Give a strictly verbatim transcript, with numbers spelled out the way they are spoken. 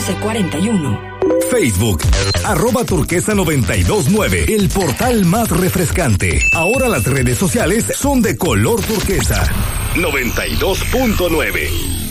once cuarenta y uno. Facebook, arroba turquesa noventa y dos nueve, el portal más refrescante. Ahora las redes sociales son de color turquesa. noventa y dos punto nueve.